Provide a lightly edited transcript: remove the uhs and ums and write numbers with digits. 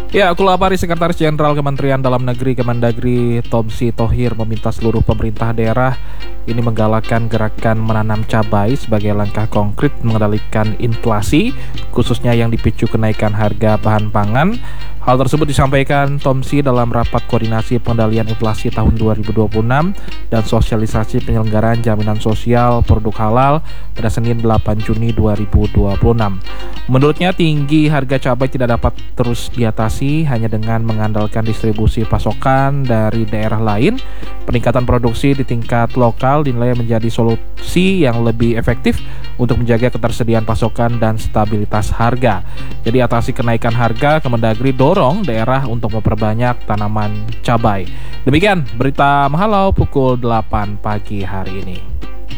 Ya, Kulapari Sekretaris Jenderal Kementerian Dalam Negeri Kemendagri Tomsi Thohir meminta seluruh pemerintah daerah ini menggalakkan gerakan menanam cabai sebagai langkah konkret mengendalikan inflasi, khususnya yang dipicu kenaikan harga bahan pangan. Hal tersebut disampaikan Tomsi dalam rapat koordinasi pengendalian inflasi tahun 2026 dan sosialisasi penyelenggaraan jaminan sosial produk halal pada Senin 8 Juni 2026. Menurutnya, tinggi harga cabai tidak dapat terus diatasi hanya dengan mengandalkan distribusi pasokan dari daerah lain. Peningkatan produksi di tingkat lokal dinilai menjadi solusi yang lebih efektif untuk menjaga ketersediaan pasokan dan stabilitas harga. Jadi atasi kenaikan harga, Kemendagri dorong daerah untuk memperbanyak tanaman cabai. Demikian berita Mahalau pukul 8 pagi hari ini.